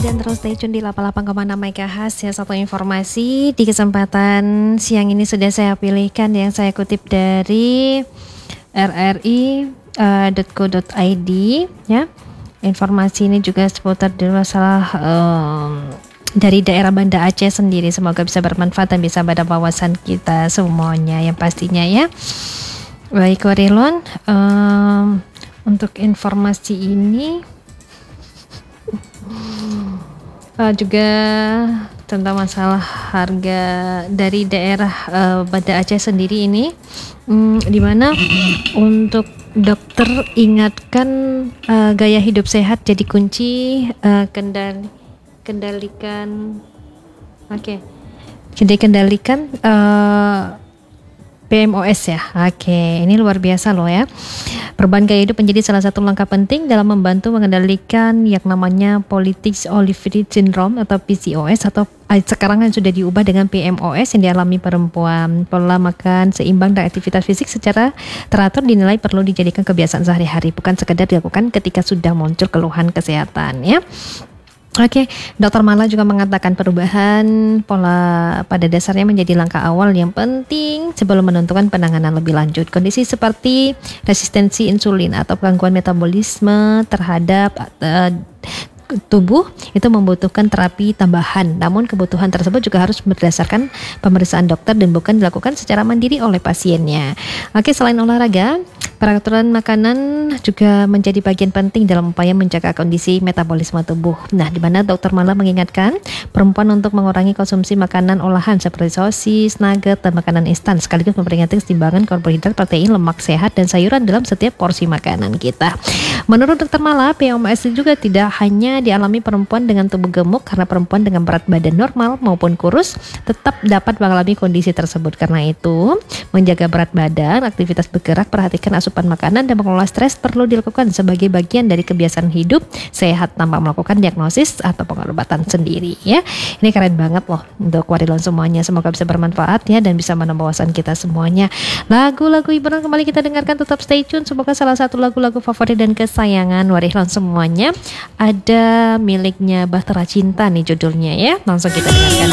dan terus stay tune di 88,6 MHz ya. Satu informasi di kesempatan siang ini sudah saya pilihkan yang saya kutip dari rri.co.id ya. Informasi ini juga seputar di masalah dari daerah Banda Aceh sendiri. Semoga bisa bermanfaat dan bisa pada wawasan kita semuanya yang pastinya ya. Baik Warilon, untuk informasi ini juga tentang masalah harga dari daerah Banda Aceh sendiri ini, di mana untuk dokter ingatkan gaya hidup sehat jadi kunci kendalikan PMOS ya. Oke, ini luar biasa loh ya. Perubahan gaya hidup menjadi salah satu langkah penting dalam membantu mengendalikan yang namanya Polycystic Syndrome atau PCOS, atau sekarang kan sudah diubah dengan PMOS yang dialami perempuan. Pola makan seimbang dan aktivitas fisik secara teratur dinilai perlu dijadikan kebiasaan sehari-hari, bukan sekedar dilakukan ketika sudah muncul keluhan kesehatan ya. Oke, Dr. Mala juga mengatakan perubahan pola pada dasarnya menjadi langkah awal yang penting sebelum menentukan penanganan lebih lanjut. Kondisi seperti resistensi insulin atau gangguan metabolisme terhadap tubuh itu membutuhkan terapi tambahan. Namun kebutuhan tersebut juga harus berdasarkan pemeriksaan dokter dan bukan dilakukan secara mandiri oleh pasiennya. Oke, selain olahraga, peraturan makanan juga menjadi bagian penting dalam upaya menjaga kondisi metabolisme tubuh. Nah, di mana Dr. Mala mengingatkan perempuan untuk mengurangi konsumsi makanan olahan seperti sosis, nugget, dan makanan instan, sekaligus memperingati keseimbangan karbohidrat, protein, lemak sehat, dan sayuran dalam setiap porsi makanan kita. Menurut Dr. Mala, PMOS juga tidak hanya dialami perempuan dengan tubuh gemuk, karena perempuan dengan berat badan normal maupun kurus tetap dapat mengalami kondisi tersebut. Karena itu, menjaga berat badan, aktivitas bergerak, perhatikan asupan makanan, dan mengelola stres perlu dilakukan sebagai bagian dari kebiasaan hidup sehat tanpa melakukan diagnosis atau pengobatan sendiri ya. Ini keren banget loh untuk Warilon semuanya. Semoga bisa bermanfaat ya dan bisa menambah wawasan kita semuanya. Lagu-lagu hiburan kembali kita dengarkan, tetap stay tune. Semoga salah satu lagu-lagu favorit dan kesayangan Warilon semuanya ada miliknya Bahtera Cinta nih judulnya ya. Langsung kita dengarkan.